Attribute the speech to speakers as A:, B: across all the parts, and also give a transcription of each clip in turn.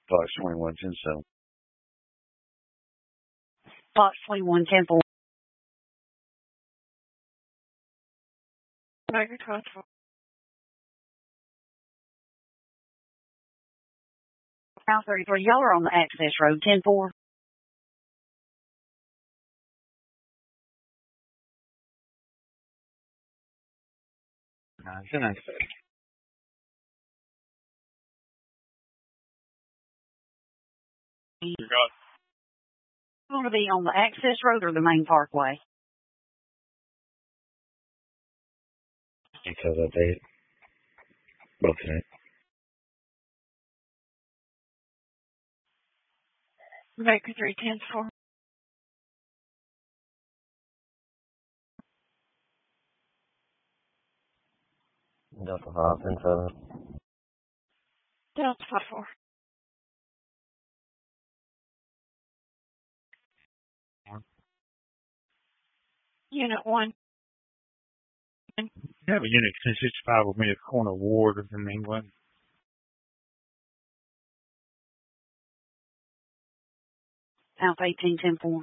A: Box 21, 10-7.
B: Box 21, 10-4.
C: Tiger 12.
B: House 33, y'all are on the access road, 10-4.
A: Nice.
C: You got
B: Going to be on the access road or the main parkway?
A: Because I did both tonight.
C: Baker 3-10-4.
A: Delta 5, 10-7.
C: Delta 5-4. Unit 1.
D: You have a Unit 1065 with me at Corner Ward in England.
B: House 18, 10-4.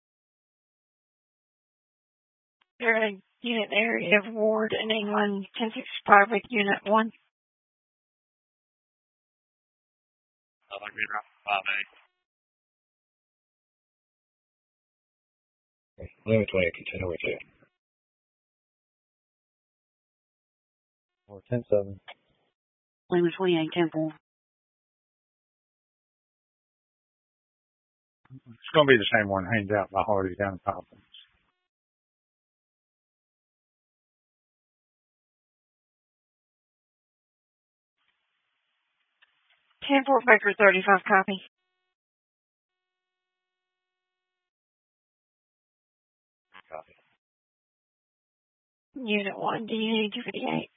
C: They're in Unit Area of Ward in England, 1065 with Unit 1.
D: I'd like to be around 5A.
A: Limit 28, continue with you. Or 10-7.
B: Lima 28, 10-4.
D: It's going to be the same one hangs out by Hardy down in Poppins.
C: Fort Baker 35 copy.
A: Copy.
C: Unit 1, do you need 258?